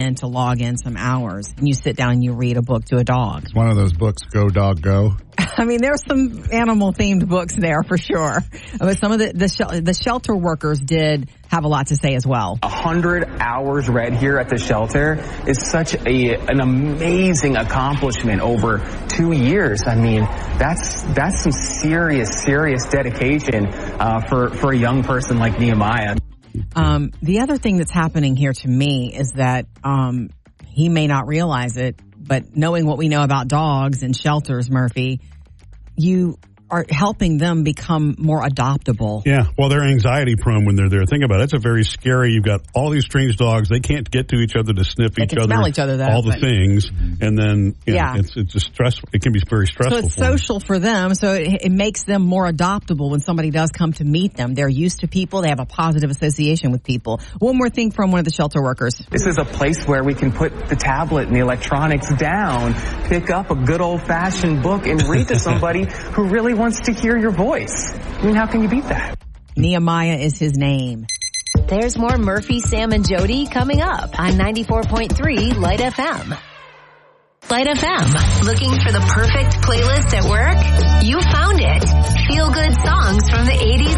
in to log in some hours, and you sit down and you read a book to a dog. It's one of those books, Go Dog Go. I mean, there's some animal-themed books there for sure. But some of the shelter workers did have a lot to say as well. 100 hours read here at the shelter is such an amazing accomplishment over 2 years. I mean, that's some serious dedication for a young person like Nehemiah. The other thing that's happening here to me is that he may not realize it, but knowing what we know about dogs and shelters, Murphy, you are helping them become more adoptable. Yeah, well, they're anxiety prone when they're there. Think about it. It's a very scary. You've got all these strange dogs. They can't get to each other to sniff they each can other. Smell each other, though, all the things, and then it's a stressful. It can be very stressful. So it's social for them. So it makes them more adoptable when somebody does come to meet them. They're used to people. They have a positive association with people. One more thing from one of the shelter workers. This is a place where we can put the tablet and the electronics down, pick up a good old-fashioned book, and read to somebody who really wants to hear your voice. I mean, how can you beat that? Nehemiah is his name. There's more Murphy, Sam, and Jody coming up on 94.3 Light FM. Light FM. Looking for the perfect playlist at work? You found it. Feel good songs from the 80s